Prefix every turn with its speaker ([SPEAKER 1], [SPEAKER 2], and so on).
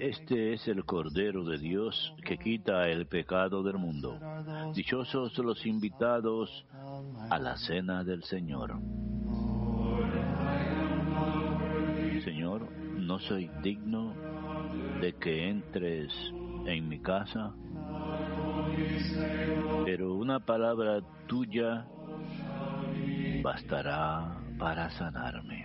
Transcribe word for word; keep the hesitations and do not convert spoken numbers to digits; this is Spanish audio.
[SPEAKER 1] Este es el Cordero de Dios que quita el pecado del mundo. Dichosos los invitados a la cena del Señor. Señor, no soy digno de que entres en mi casa, pero una palabra tuya bastará para sanarme.